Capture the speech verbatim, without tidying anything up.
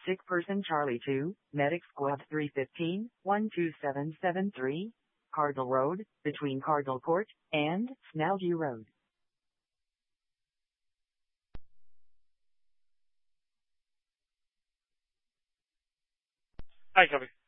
Sick person Charlie two, Medic Squad three fifteen, one two seven seven three, Cardinal Road, between Cardinal Court and Snalgy Road. I copy.